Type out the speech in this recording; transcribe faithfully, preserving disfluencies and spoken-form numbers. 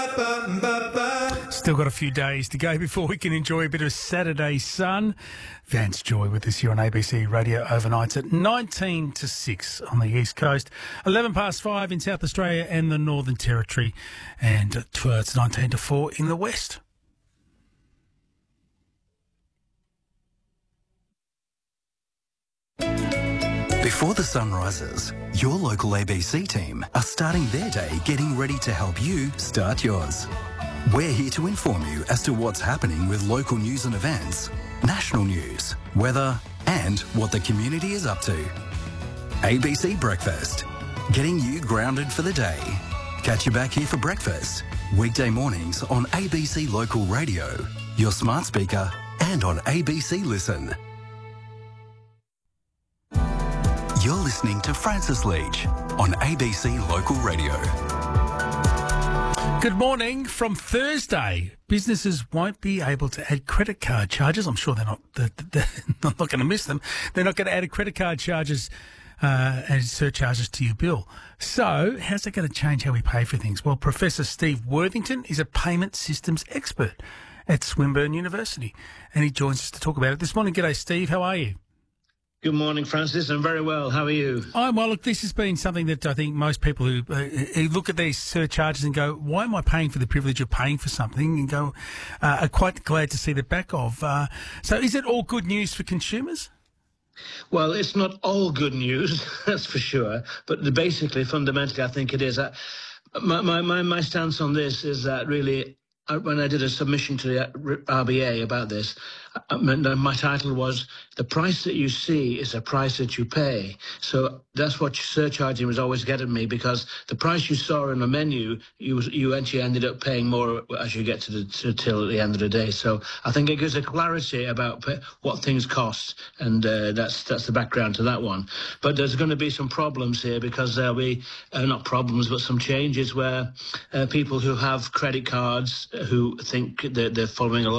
Still got a few days to go before we can enjoy a bit of Saturday sun. Vance Joy with us here on A B C Radio overnights at nineteen to six on the East Coast, eleven past five in South Australia and the Northern Territory, and it's nineteen to four in the West. Before the sun rises, your local A B C team are starting their day getting ready to help you start yours. We're here to inform you as to what's happening with local news and events, national news, weather, and what the community is up to. A B C Breakfast, getting you grounded for the day. Catch you back here for breakfast, weekday mornings on A B C Local Radio, your smart speaker, and on A B C Listen. You're listening to Francis Leach on A B C Local Radio. Good morning. From Thursday, businesses won't be able to add credit card charges. I'm sure they're not, they're, they're not going to miss them. They're not going to add credit card charges uh, and surcharges to your bill. So how's that going to change how we pay for things? Well, Professor Steve Worthington is a payment systems expert at Swinburne University, and he joins us to talk about it this morning. G'day, Steve. How are you? Good morning, Francis. I'm very well. How are you? Oh, well, look, this has been something that I think most people who, uh, who look at these surcharges and go, why am I paying for the privilege of paying for something, and go, uh, are quite glad to see the back of. Uh, so is it all good news for consumers? Well, it's not all good news, that's for sure. But the, basically, fundamentally, I think it is. Uh, my, my, my, my stance on this is that really, uh, when I did a submission to the R B A about this, uh, my title was, the price that you see is a price that you pay. So that's what surcharging was always getting me, because the price you saw in a menu, you you actually ended up paying more as you get to the to, till the end of the day. So I think it gives a clarity about what things cost, and uh, that's that's the background to that one. But there's going to be some problems here, because there'll be uh, not problems, but some changes where uh, people who have credit cards, uh, who think that they're following a